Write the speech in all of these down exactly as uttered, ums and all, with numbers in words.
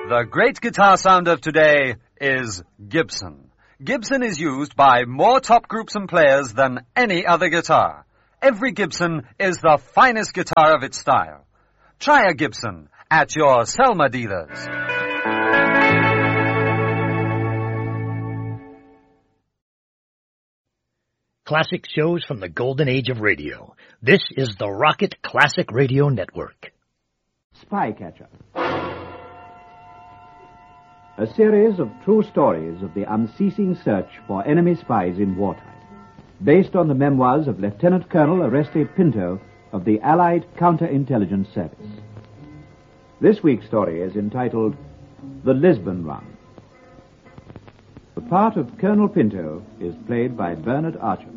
The great guitar sound of today is Gibson. Gibson is used by more top groups and players than any other guitar. Every Gibson is the finest guitar of its style. Try a Gibson at your Selma dealers. Classic shows from the golden age of radio. This is the Rocket Classic Radio Network. Spycatcher. A series of true stories of the unceasing search for enemy spies in wartime, based on the memoirs of Lieutenant Colonel Oreste Pinto of the Allied Counterintelligence Service. This week's story is entitled The Lisbon Run. The part of Colonel Pinto is played by Bernard Archant.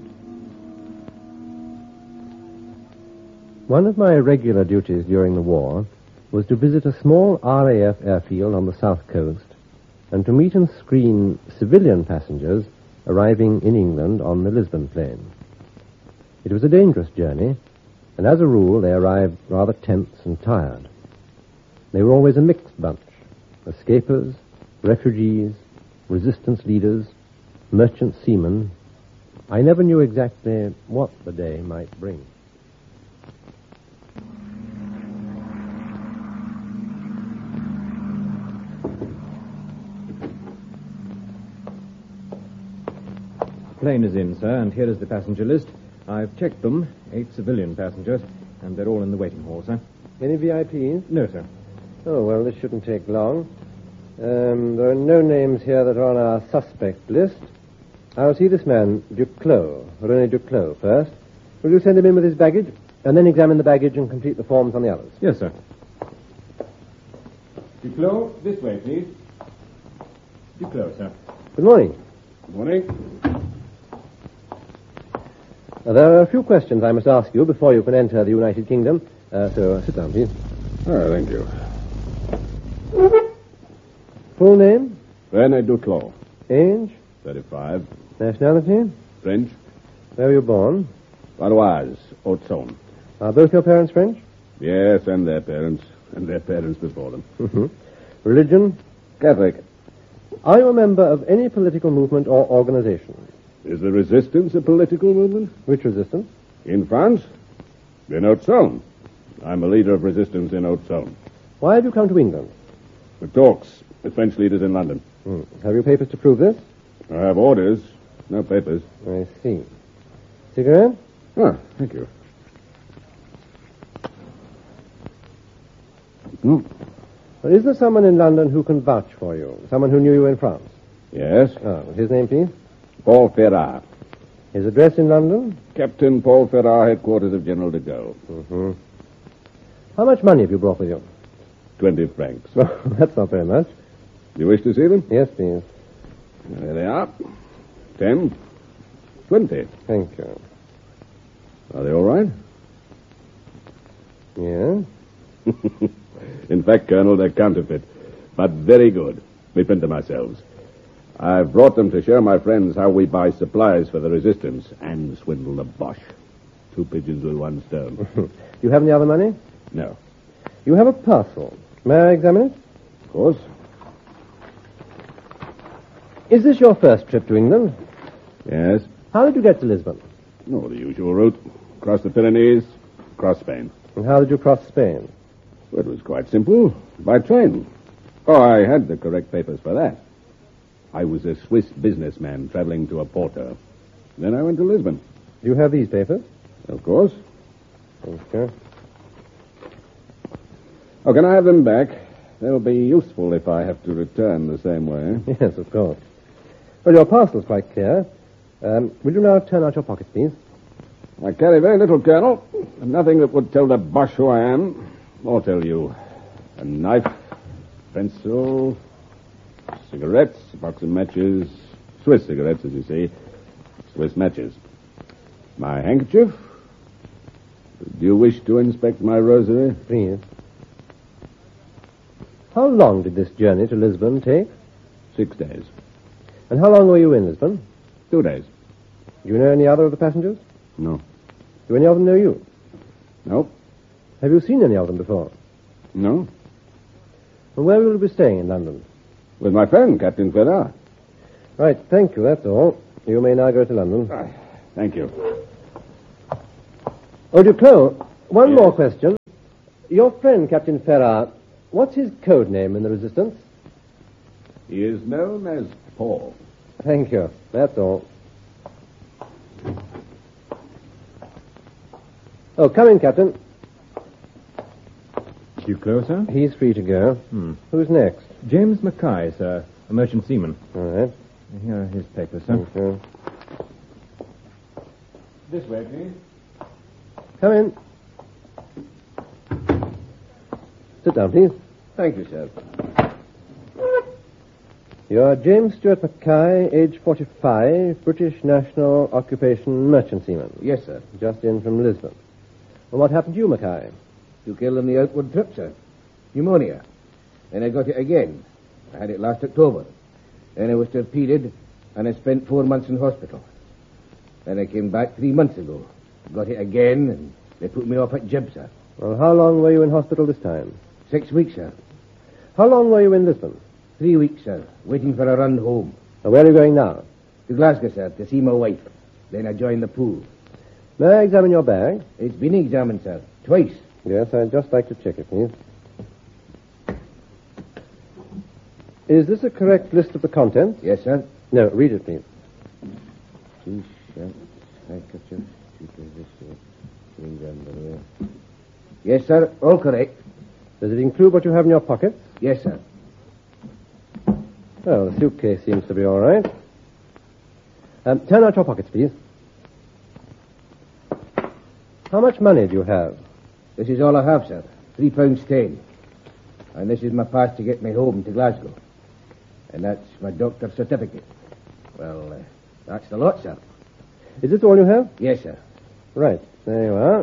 One of my regular duties during the war was to visit a small R A F airfield on the south coast and to meet and screen civilian passengers arriving in England on the Lisbon plane. It was a dangerous journey, and as a rule they arrived rather tense and tired. They were always a mixed bunch: escapers, refugees, resistance leaders, merchant seamen. I never knew exactly what the day might bring. Plane is in, sir, and here is the passenger list. I've checked them, eight civilian passengers, and they're all in the waiting hall, sir. Any V I Ps? No, sir. Oh, well, this shouldn't take long. Um, there are no names here that are on our suspect list. I'll see this man, Duclos, René Duclos, first. Will you send him in with his baggage, and then examine the baggage and complete the forms on the others? Yes, sir. Duclos, this way, please. Duclos, sir. Good morning. Good morning. Now, there are a few questions I must ask you before you can enter the United Kingdom. Uh, so, uh, sit down, please. Oh, thank you. Full name? René Duclos. Age? thirty-five. Nationality? French. Where were you born? Valois, Haute-Saône. Are both your parents French? Yes, and their parents, and their parents before them. Mm-hmm. Religion? Catholic. Are you a member of any political movement or organization? Is the resistance a political movement? Which resistance? In France? In Haute-Saône. I'm a leader of resistance in Haute-Saône. Why have you come to England? The talks with French leaders in London. Hmm. Have you papers to prove this? I have orders, no papers. I see. Cigarette? Ah, thank you. Hmm. Well, is there someone in London who can vouch for you? Someone who knew you in France? Yes. Ah, his name, please? Paul Ferrat. His address in London? Captain Paul Ferrat, headquarters of General de Gaulle. Mm-hmm. How much money have you brought with you? Twenty francs. Well, that's not very much. You wish to see them? Yes, please. There they are. Ten. Twenty. Thank you. Are they all right? Yeah? In fact, Colonel, they're counterfeit, but very good. We print them ourselves. I've brought them to show my friends how we buy supplies for the resistance and swindle the Boche. Two pigeons with one stone. Do you have any other money? No. You have a parcel. May I examine it? Of course. Is this your first trip to England? Yes. How did you get to Lisbon? Oh, the usual route. Across the Pyrenees, across Spain. And how did you cross Spain? Well, it was quite simple. By train. Oh, I had the correct papers for that. I was a Swiss businessman traveling to Oporto. Then I went to Lisbon. Do you have these papers? Of course. Okay. Oh, can I have them back? They'll be useful if I have to return the same way. Yes, of course. Well, your parcel's quite clear. Um, will you now turn out your pockets, please? I carry very little, Colonel. Nothing that would tell the Boche who I am, or tell you. A knife, pencil, cigarettes, a box of matches, Swiss cigarettes, as you see, Swiss matches. My handkerchief. Do you wish to inspect my rosary? Please. How long did this journey to Lisbon take? Six days. And how long were you in Lisbon? Two days. Do you know any other of the passengers? No. Do any of them know you? No. Have you seen any of them before? No. And where will you be staying in London? With my friend, Captain Ferrar. Right, thank you, that's all. You may now go to London. Ah, thank you. Oh, Duclos, one Yes? more question. Your friend, Captain Ferrar, what's his code name in the Resistance? He is known as Paul. Thank you, that's all. Oh, come in, Captain. You close, sir? He's free to go. Hmm. Who's next? James Mackay, sir. A merchant seaman. All right. Here are his papers, sir. Thank you. This way, please. Come in. Sit down, please. Thank you, sir. You're James Stuart Mackay, age forty-five, British national occupation merchant seaman. Yes, sir. Just in from Lisbon. And what happened to you, Mackay? You killed on the outward trip, sir. Pneumonia. And I got it again. I had it last October. Then I was torpedoed, and I spent four months in hospital. Then I came back three months ago. Got it again, and they put me off at Jib, sir. Well, how long were you in hospital this time? Six weeks, sir. How long were you in Lisbon? Three weeks, sir. Waiting for a run home. And where are you going now? To Glasgow, sir, to see my wife. Then I joined the pool. May I examine your bag? It's been examined, sir. Twice. Yes, I'd just like to check it, please. Is this a correct list of the contents? Yes, sir. No, read it, please. T-shirt, handkerchief, underwear. Yes, sir. All correct. Does it include what you have in your pockets? Yes, sir. Well, the suitcase seems to be all right. Um, turn out your pockets, please. How much money do you have? This is all I have, sir. Three pounds ten. And this is my pass to get me home to Glasgow. And that's my doctor's certificate. Well, uh, that's the lot, sir. Is this all you have? Yes, sir. Right, there you are.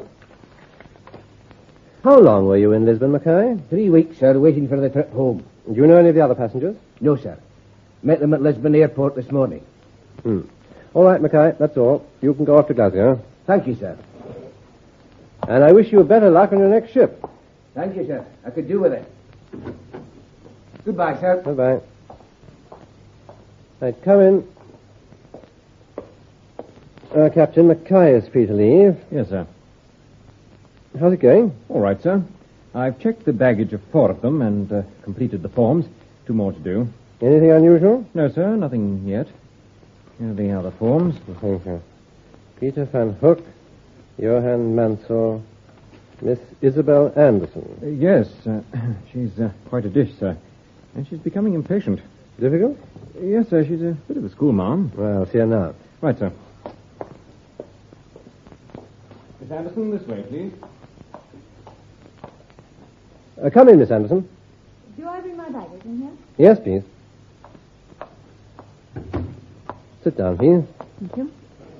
How long were you in Lisbon, Mackay? Three weeks, sir, waiting for the trip home. Do you know any of the other passengers? No, sir. Met them at Lisbon Airport this morning. Hmm. All right, Mackay, that's all. You can go off to Glasgow. Thank you, sir. And I wish you better luck on your next ship. Thank you, sir. I could do with it. Goodbye, sir. Bye-bye. Right, come in. Uh, Captain Mackay is free to leave. Yes, sir. How's it going? All right, sir. I've checked the baggage of four of them and uh, completed the forms. Two more to do. Anything unusual? No, sir, nothing yet. Here are the other forms. Thank you. Peter van Hook, Johann Mansell, Miss Isabel Anderson. Uh, yes, uh, she's uh, quite a dish, sir. And she's becoming impatient. Difficult? Yes, sir, she's a bit of a schoolmarm. Well, I'll see her now. Right, sir. Miss Anderson, this way, please. Uh, come in, Miss Anderson. Do I bring my baggage in here? Yes, please. Sit down, please. Thank you.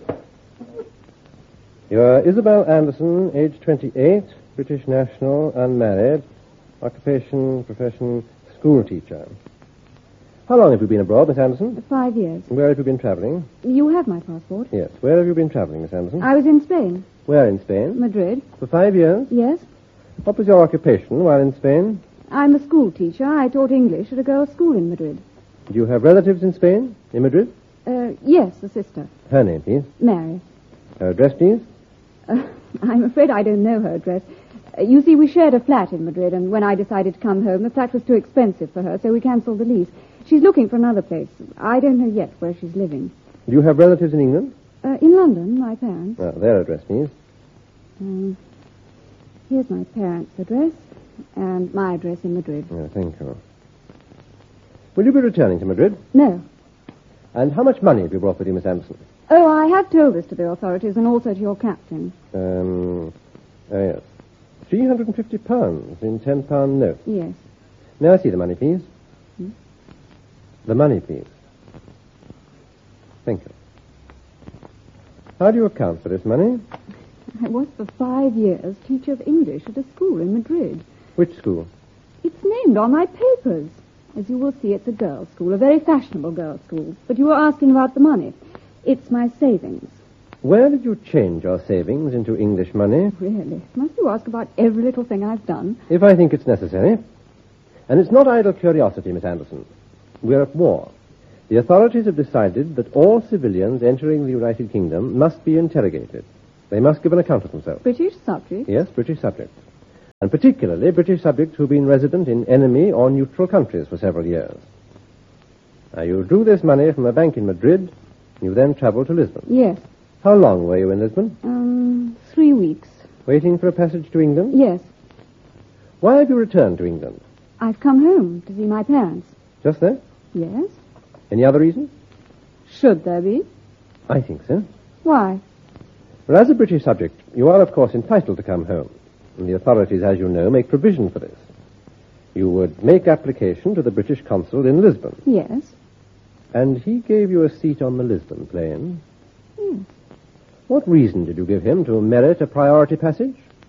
You're Isabel Anderson, age twenty-eight, British national, unmarried, occupation, profession, school teacher. How long have you been abroad, Miss Anderson? Five years. Where have you been traveling? You have my passport. Yes. Where have you been traveling, Miss Anderson? I was in Spain. Where in Spain? Madrid. For five years? Yes. What was your occupation while in Spain? I'm a school teacher. I taught English at a girls' school in Madrid. Do you have relatives in Spain? In Madrid? Uh, yes, a sister. Her name, please. Mary. Her address, please. Uh, I'm afraid I don't know her address. Uh, you see, we shared a flat in Madrid, and when I decided to come home, the flat was too expensive for her, so we cancelled the lease. She's looking for another place. I don't know yet where she's living. Do you have relatives in England? Uh, in London, my parents. Oh, their address, please. Um, here's my parents' address, and my address in Madrid. Oh, thank you. Will you be returning to Madrid? No. And how much money have you brought with you, Miss Anderson? Oh, I have told this to the authorities and also to your captain. Um, oh, yes. Three hundred and fifty pounds in ten-pound notes. Yes. May I see the money, please? Hmm? The money, please. Thank you. How do you account for this money? I was for five years teacher of English at a school in Madrid. Which school? It's named on my papers. As you will see, it's a girls' school, a very fashionable girls' school. But you were asking about the money. It's my savings. Where did you change your savings into English money? Really? Must you ask about every little thing I've done? If I think it's necessary. And it's not idle curiosity, Miss Anderson. We're at war. The authorities have decided that all civilians entering the United Kingdom must be interrogated. They must give an account of themselves. British subjects? Yes, British subjects. And particularly British subjects who've been resident in enemy or neutral countries for several years. Now, you drew this money from a bank in Madrid. You then travelled to Lisbon. Yes. How long were you in Lisbon? Um, three weeks. Waiting for a passage to England? Yes. Why have you returned to England? I've come home to see my parents. Just that? Yes. Any other reason? Should there be? I think so. Why? Well, as a British subject, you are, of course, entitled to come home. And the authorities, as you know, make provision for this. You would make application to the British consul in Lisbon. Yes. And he gave you a seat on the Lisbon plane? Yes. What reason did you give him to merit a priority passage?